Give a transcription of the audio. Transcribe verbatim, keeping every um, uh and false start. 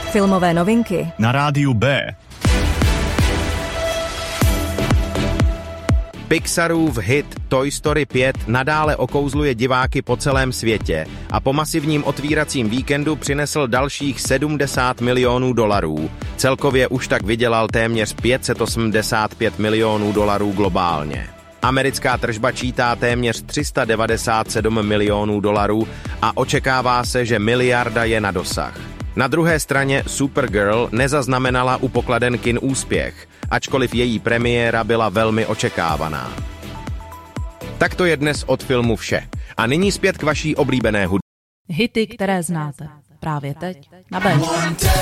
Filmové novinky na rádiu B. Pixarův hit Toy Story pět nadále okouzluje diváky po celém světě a po masivním otvíracím víkendu přinesl dalších sedmdesát milionů dolarů. Celkově už tak vydělal téměř pět set osmdesát pět milionů dolarů globálně. Americká tržba čítá téměř tři sta devadesát sedm milionů dolarů a očekává se, že miliarda je na dosah. Na druhé straně Supergirl nezaznamenala u pokladen kin úspěch, ačkoliv její premiéra byla velmi očekávaná. Tak to je dnes od filmu vše. A nyní zpět k vaší oblíbené hudbě. Hity, které znáte. Právě teď na B.